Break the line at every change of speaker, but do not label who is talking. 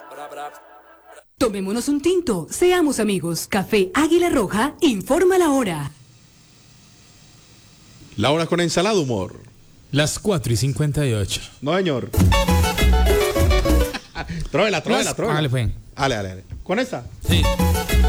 Tomémonos un tinto, seamos amigos. Café Águila Roja, informa la hora.
La hora con ensalada humor.
Las 4:58.
No, señor. Tróvela.
Dale, pues.
Dale. ¿Con esta?
Sí.